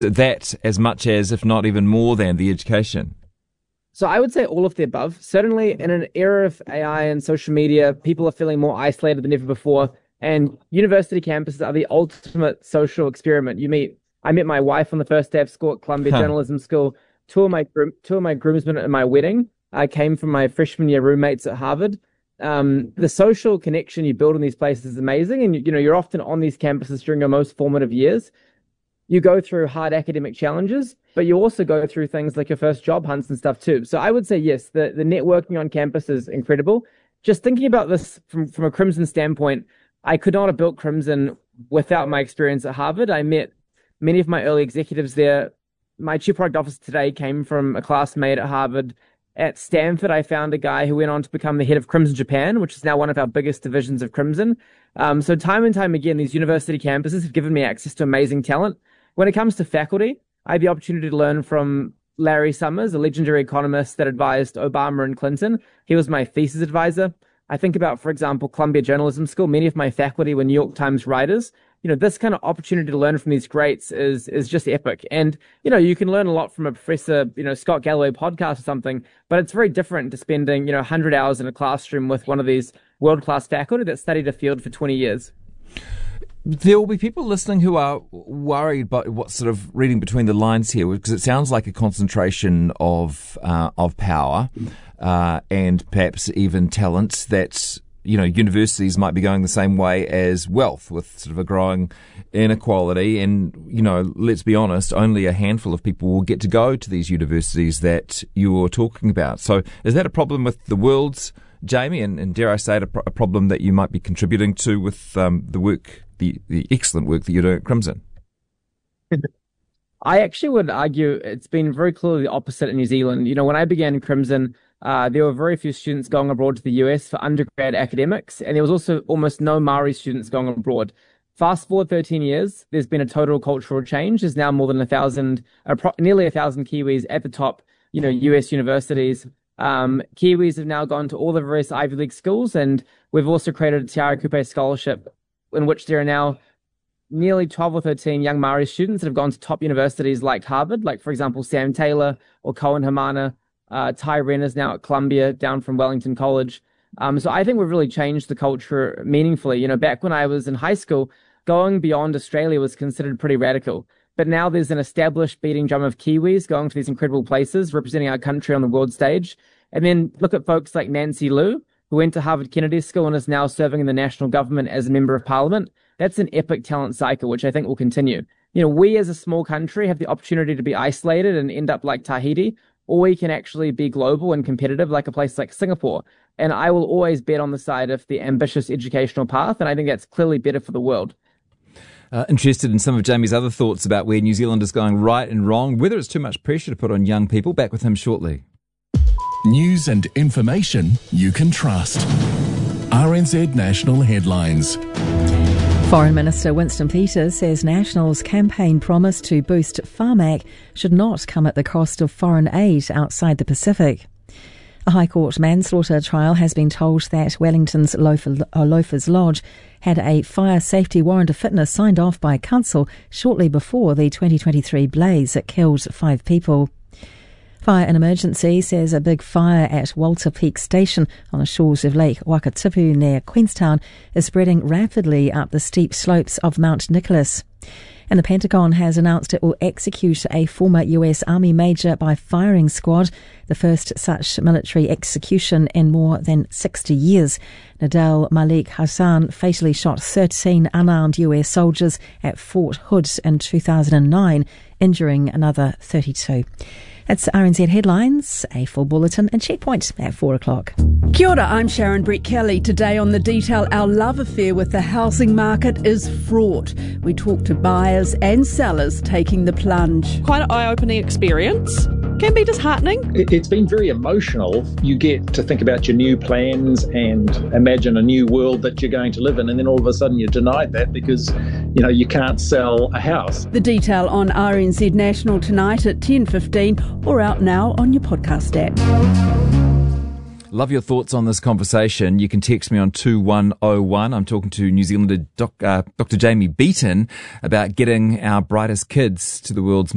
that as much as, if not even more than, the education? So I would say all of the above. Certainly in an era of AI and social media, people are feeling more isolated than ever before. And university campuses are the ultimate social experiment. I met my wife on the first day of school at Columbia Journalism School. Two of my groomsmen at my wedding came from my freshman year roommates at Harvard. The social connection you build in these places is amazing. And you're often on these campuses during your most formative years. You go through hard academic challenges, but you also go through things like your first job hunts and stuff too. So I would say, yes, the networking on campus is incredible. Just thinking about this from a Crimson standpoint, I could not have built Crimson without my experience at Harvard. I met many of my early executives there. My chief product officer today came from a classmate at Harvard. At Stanford, I found a guy who went on to become the head of Crimson Japan, which is now one of our biggest divisions of Crimson. So time and time again, these university campuses have given me access to amazing talent. When it comes to faculty, I had the opportunity to learn from Larry Summers, a legendary economist that advised Obama and Clinton. He was my thesis advisor. I think about, for example, Columbia Journalism School. Many of my faculty were New York Times writers. This kind of opportunity to learn from these greats is just epic. And, you can learn a lot from a professor, Scott Galloway podcast or something, but it's very different to spending, 100 hours in a classroom with one of these world-class faculty that studied a field for 20 years. There will be people listening who are worried about what's sort of reading between the lines here, because it sounds like a concentration of power and perhaps even talent that, universities might be going the same way as wealth, with sort of a growing inequality. And, let's be honest, only a handful of people will get to go to these universities that you're talking about. So is that a problem with the world's, Jamie, and dare I say it, a problem that you might be contributing to with the work, the excellent work that you're doing at Crimson? I actually would argue it's been very clearly the opposite in New Zealand. When I began Crimson, there were very few students going abroad to the US for undergrad academics, and there was also almost no Maori students going abroad. Fast forward 13 years, there's been a total cultural change. There's now more than nearly 1,000 Kiwis at the top, US universities. Kiwis have now gone to all the various Ivy League schools, and we've also created a Te Ara Kupe scholarship, in which there are now nearly 12 or 13 young Maori students that have gone to top universities like Harvard, like, for example, Sam Taylor or Cohen Hamana. Ty Renner's now at Columbia, down from Wellington College. So I think we've really changed the culture meaningfully. Back when I was in high school, going beyond Australia was considered pretty radical. But now there's an established beating drum of Kiwis going to these incredible places, representing our country on the world stage. And then look at folks like Nancy Liu, who went to Harvard Kennedy School and is now serving in the national government as a member of parliament. That's an epic talent cycle, which I think will continue. We as a small country have the opportunity to be isolated and end up like Tahiti, or we can actually be global and competitive like a place like Singapore. And I will always bet on the side of the ambitious educational path, and I think that's clearly better for the world. Interested in some of Jamie's other thoughts about where New Zealand is going right and wrong, whether it's too much pressure to put on young people. Back with him shortly. News and information you can trust. RNZ National Headlines. Foreign Minister Winston Peters says National's campaign promise to boost Pharmac should not come at the cost of foreign aid outside the Pacific. A High Court manslaughter trial has been told that Wellington's Loafers Lodge had a fire safety warrant of fitness signed off by council shortly before the 2023 blaze that killed 5 people. Fire and Emergency says a big fire at Walter Peak Station on the shores of Lake Wakatipu near Queenstown is spreading rapidly up the steep slopes of Mount Nicholas. And the Pentagon has announced it will execute a former US Army major by firing squad, the first such military execution in more than 60 years. Nadal Malik Hassan fatally shot 13 unarmed US soldiers at Fort Hood in 2009, injuring another 32. That's RNZ Headlines, a full bulletin and Checkpoint at 4 o'clock. Kia ora, I'm Sharon Brett Kelly. Today on The Detail, our love affair with the housing market is fraught. We talk to buyers and sellers taking the plunge. Quite an eye-opening experience. Can be disheartening. It's been very emotional. You get to think about your new plans and imagine a new world that you're going to live in, and then all of a sudden you're denied that because, you can't sell a house. The Detail on RNZ National tonight at 10:15 or out now on your podcast app. Love your thoughts on this conversation. You can text me on 2101. I'm talking to New Zealander Dr. Jamie Beaton about getting our brightest kids to the world's